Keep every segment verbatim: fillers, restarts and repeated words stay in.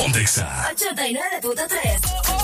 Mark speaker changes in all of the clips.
Speaker 1: Ponte Exa
Speaker 2: ochenta y nueve punto tres.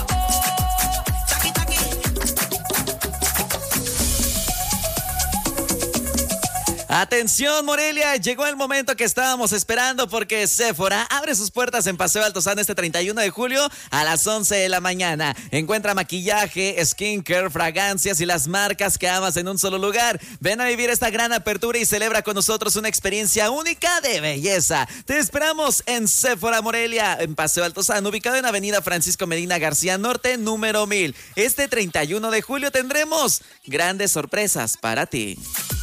Speaker 3: Atención, Morelia, llegó el momento que estábamos esperando porque Sephora abre sus puertas en Paseo Altozano este treinta y uno de julio a las once de la mañana. Encuentra maquillaje, skincare, fragancias y las marcas que amas en un solo lugar. Ven a vivir esta gran apertura y celebra con nosotros una experiencia única de belleza. Te esperamos en Sephora Morelia, en Paseo Altozano, ubicado en Avenida Francisco Medina García Norte, número mil. Este treinta y uno de julio tendremos grandes sorpresas para ti.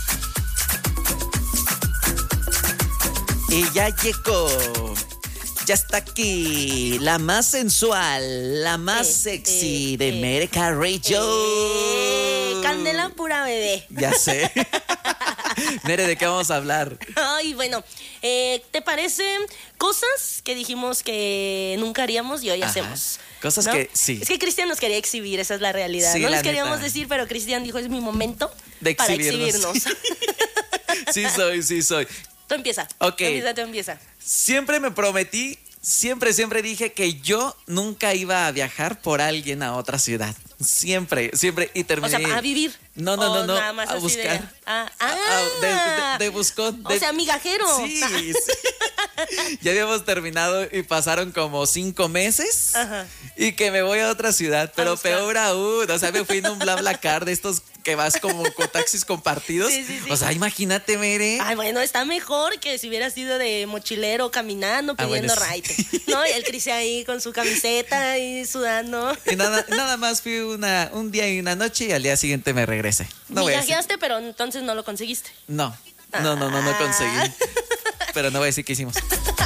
Speaker 3: Y ya llegó, ya está aquí, la más sensual, la más eh, sexy eh, de eh, América Radio.
Speaker 4: Eh, candela pura, bebé.
Speaker 3: Ya sé. Mere, ¿de qué vamos a hablar?
Speaker 4: Ay, bueno, eh, ¿te parecen cosas que dijimos que nunca haríamos y hoy Ajá. hacemos?
Speaker 3: Cosas
Speaker 4: ¿no?
Speaker 3: que sí.
Speaker 4: Es que Cristian nos quería exhibir, esa es la realidad.
Speaker 3: Sí,
Speaker 4: no
Speaker 3: la
Speaker 4: les queríamos
Speaker 3: neta.
Speaker 4: decir, pero Cristian dijo, es mi momento
Speaker 3: de
Speaker 4: para
Speaker 3: exhibirnos.
Speaker 4: exhibirnos.
Speaker 3: Sí soy, sí soy.
Speaker 4: Tú empieza.
Speaker 3: Ok.
Speaker 4: Tú empieza, tú empieza.
Speaker 3: Siempre me prometí, siempre, siempre dije que yo nunca iba a viajar por alguien a otra ciudad. Siempre, siempre. Y terminé.
Speaker 4: O sea, a vivir.
Speaker 3: No, no, no, no.
Speaker 4: Nada más
Speaker 3: a
Speaker 4: así
Speaker 3: buscar.
Speaker 4: De, ah, ah,
Speaker 3: de, de, de buscón. De,
Speaker 4: o sea, migajero.
Speaker 3: Sí, sí. Ya habíamos terminado y pasaron como cinco meses.
Speaker 4: Ajá.
Speaker 3: Y que me voy a otra ciudad, pero peor aún. O sea, me fui en un BlaBlaCar de estos que vas como con taxis compartidos.
Speaker 4: Sí, sí, sí.
Speaker 3: O sea, imagínate, Mere.
Speaker 4: Ay, bueno, está mejor que si hubiera sido de mochilero caminando, pidiendo
Speaker 3: ah, bueno,
Speaker 4: raite. Sí. ¿No? Y el Cris ahí con su camiseta y sudando.
Speaker 3: Y nada, nada más fui una, un día y una noche y al día siguiente me regresé. No
Speaker 4: Migajeaste, pero entonces no lo conseguiste.
Speaker 3: No, no, no, no, no conseguí. Pero no voy a decir qué hicimos.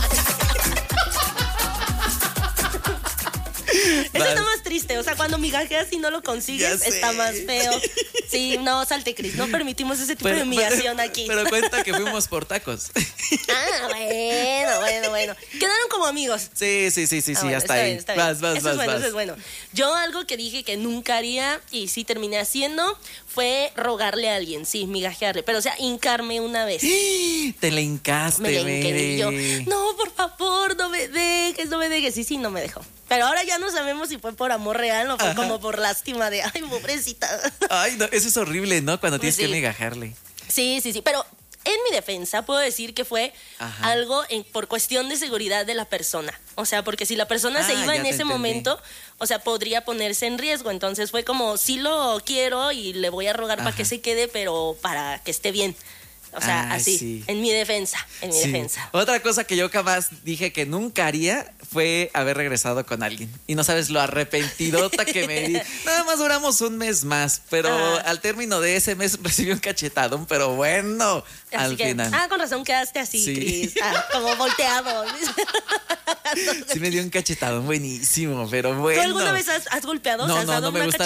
Speaker 4: Eso está más triste, o sea, cuando migajeas y no lo consigues, está más feo. Sí, no, salte, Cris, no permitimos ese tipo pero, de humillación
Speaker 3: pero,
Speaker 4: aquí.
Speaker 3: Pero cuenta que fuimos por tacos.
Speaker 4: Ah, bueno, bueno, bueno. Quedaron como amigos.
Speaker 3: Sí, sí, sí, sí,
Speaker 4: ah,
Speaker 3: sí,
Speaker 4: bueno,
Speaker 3: hasta ahí.
Speaker 4: Bien, bien.
Speaker 3: Vas, vas,
Speaker 4: eso
Speaker 3: vas,
Speaker 4: es bueno,
Speaker 3: vas.
Speaker 4: Eso es bueno. Yo algo que dije que nunca haría y sí terminé haciendo fue rogarle a alguien, sí, migajearle, pero o sea, hincarme una vez.
Speaker 3: Te le hincaste,
Speaker 4: me le hinqué y yo,
Speaker 3: Mere.
Speaker 4: no, por favor, no me dejes, no me dejes. Sí, sí, no me dejó. Pero ahora ya no sabemos si fue por amor real o fue Ajá. como por lástima de, ay, pobrecita.
Speaker 3: Ay, no, eso es horrible, ¿no? Cuando tienes
Speaker 4: sí.
Speaker 3: que migajarle.
Speaker 4: Sí, sí, sí, pero en mi defensa puedo decir que fue Ajá. algo en, por cuestión de seguridad de la persona. O sea, porque si la persona ah, se iba en ese entendí. momento, o sea, podría ponerse en riesgo. Entonces fue como, sí lo quiero y le voy a rogar Ajá. para que se quede, pero para que esté bien. O sea, Ay, así, sí. en mi defensa, en mi sí. defensa.
Speaker 3: Otra cosa que yo jamás dije que nunca haría fue haber regresado con alguien. Y no sabes lo arrepentidota que me di. Nada más duramos un mes más, pero ah. al término de ese mes recibí un cachetadón, pero bueno, así al
Speaker 4: que,
Speaker 3: final.
Speaker 4: Ah, con razón quedaste así, sí. Cris, ah, como volteado.
Speaker 3: Sí me dio un cachetadón buenísimo, pero bueno.
Speaker 4: ¿Tú alguna vez has, has golpeado?
Speaker 3: No,
Speaker 4: o sea, has
Speaker 3: no,
Speaker 4: dado
Speaker 3: no me
Speaker 4: una
Speaker 3: gusta